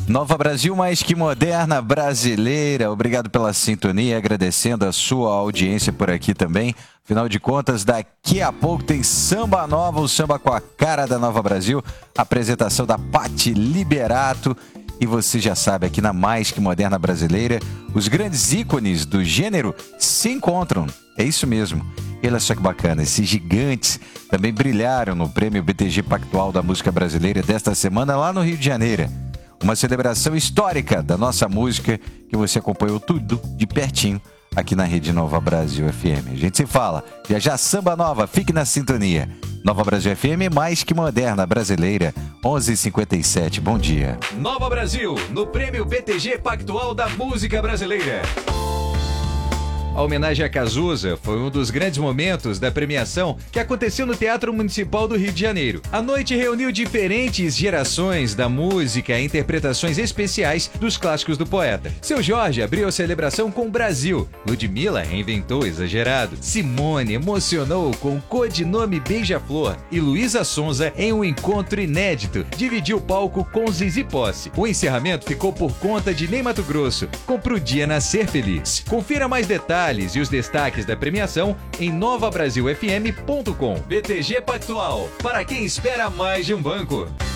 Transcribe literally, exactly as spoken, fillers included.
Nova Brasil, mais que moderna, brasileira. Obrigado pela sintonia, agradecendo a sua audiência por aqui também. Afinal de contas, daqui a pouco tem Samba Nova, o samba com a cara da Nova Brasil. Apresentação da Paty Liberato. E você já sabe, aqui na Mais que Moderna Brasileira, os grandes ícones do gênero se encontram. É isso mesmo. E olha só que bacana, esses gigantes também brilharam no Prêmio B T G Pactual da Música Brasileira desta semana lá no Rio de Janeiro. Uma celebração histórica da nossa música que você acompanhou tudo de pertinho aqui na Rede Nova Brasil F M. A gente se fala, já já Samba Nova, fique na sintonia. Nova Brasil F M, mais que moderna, brasileira, onze e cinquenta e sete, bom dia. Nova Brasil, no Prêmio B T G Pactual da Música Brasileira. A homenagem a Cazuza foi um dos grandes momentos da premiação que aconteceu no Teatro Municipal do Rio de Janeiro. A noite reuniu diferentes gerações da música e interpretações especiais dos clássicos do poeta. Seu Jorge abriu a celebração com o Brasil. Ludmilla reinventou Exagerado. Simone emocionou com o codinome Beija-Flor. E Luísa Sonza, em um encontro inédito, dividiu o palco com Zizi Posse. O encerramento ficou por conta de Ney Matogrosso, com Pro Dia Nascer Feliz. Confira mais detalhes e os destaques da premiação em nova brasil f m ponto com. B T G Pactual, para quem espera mais de um banco.